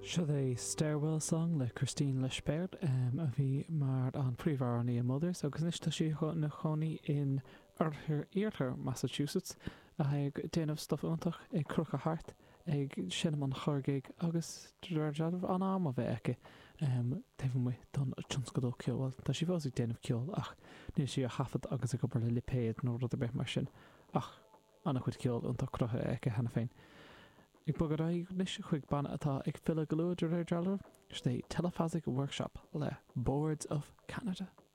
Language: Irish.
Siad é Stairwell Song le Christine Le Spert a bhí mar an príomhharraí a Mothers agus níos tá si na chonaí in Earthir, Massachusetts a ag déanamh stofúntaach ag Crucha Hart ag sinam an chorgéig agus dúirteadmh an am a bheith aici taobh mu don tionscadó ceol tá si bhás ag déanamh ceol ach níl si a chafad agus a gobar le lipéad nó rud a bheith mar sin ach anna chuid ceol an tá crutha aici hena féin. Ag bugad raig níos chuig banna atá ag fila golúid ar dealamh, is é Telephasic Workshop le Boards of Canada.